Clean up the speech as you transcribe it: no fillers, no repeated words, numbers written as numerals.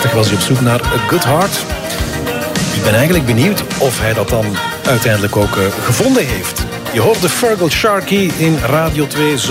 1988 was hij op zoek naar A Good Heart. Ik ben eigenlijk benieuwd of hij dat dan uiteindelijk ook gevonden heeft. Je hoorde Feargal Sharkey in Radio 2.